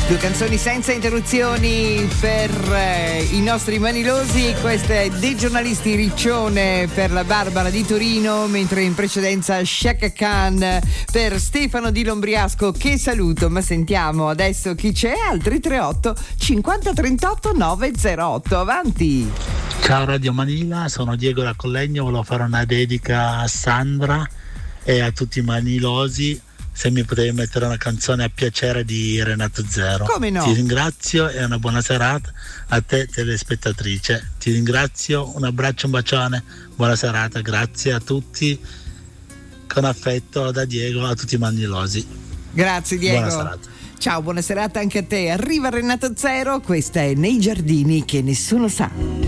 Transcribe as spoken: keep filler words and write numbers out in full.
Due canzoni senza interruzioni per eh, i nostri manilosi. Questa è dei giornalisti Riccione per la Barbara di Torino, mentre in precedenza Chaka Khan per Stefano di Lombriasco, che saluto. Ma sentiamo adesso chi c'è al tre tre otto cinquanta trentotto nove zero otto. Avanti. Ciao Radio Manila, sono Diego da Collegno, volevo fare una dedica a Sandra e a tutti i manilosi. Se mi potevi mettere una canzone a piacere di Renato Zero. Come no? Ti ringrazio e una buona serata a te telespettatrice. Ti ringrazio, un abbraccio, un bacione, buona serata, grazie a tutti, con affetto da Diego a tutti i manilosi. Grazie Diego. Buona serata. Ciao, buona serata anche a te. Arriva Renato Zero, questa è Nei giardini che nessuno sa.